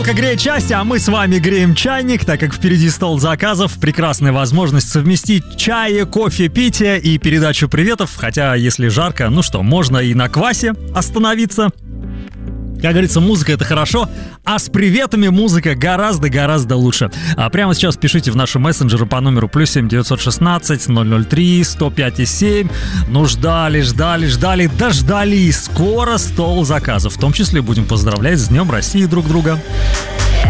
Греет счастье, а мы с вами греем чайник, так как впереди стол заказов. Прекрасная возможность совместить чай, кофе, питье и передачу приветов. Хотя, если жарко, ну что, можно и на квасе остановиться. Как говорится, музыка — это хорошо, а с приветами музыка гораздо-гораздо лучше. А прямо сейчас пишите в наши мессенджеры по номеру +7 916 003 105 7. Ну, ждали, дождались. Скоро стол заказов. В том числе будем поздравлять с Днем России друг друга.